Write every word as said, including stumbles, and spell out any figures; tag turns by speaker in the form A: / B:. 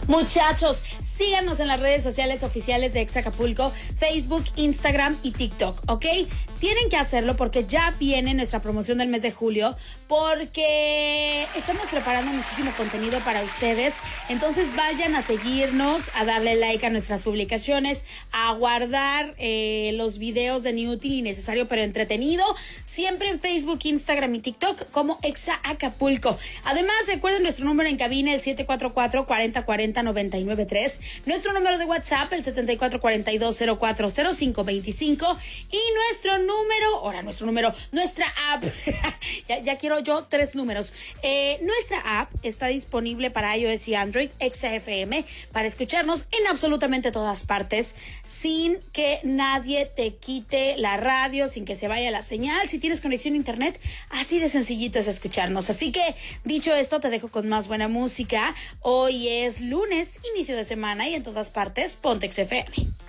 A: Muchachos, síganos en las redes sociales oficiales de Ex Acapulco, Facebook, Instagram y TikTok, ¿ok? Tienen que hacerlo porque ya viene nuestra promoción del mes de julio, porque estamos preparando muchísimo contenido para ustedes. Entonces vayan a seguirnos, a darle like a nuestras publicaciones, a guardar eh, los videos de inútil y necesario pero entretenido, siempre en Facebook, Instagram y TikTok como Exa Acapulco. Además, recuerden nuestro número en cabina, el siete cuatro cuatro, cuarenta cuarenta, noventa y nueve tres, nuestro número de WhatsApp, el setenta y cuatro cuarenta y dos, cero cuatro cero cinco veinticinco, y nuestro número, ahora nuestro número, nuestra app, ya, ya quiero yo tres números. Eh, nuestra app está disponible para iOS y Android, Exa F M, para escucharnos en absolutamente todas partes, sin que nadie te quite la radio, sin que se vaya la señal. Si tienes conexión a internet, así de sencillito es escucharnos. Así que, dicho esto, te dejo con más buena música. Hoy es lunes, inicio de semana, y en todas partes, ponte X F M.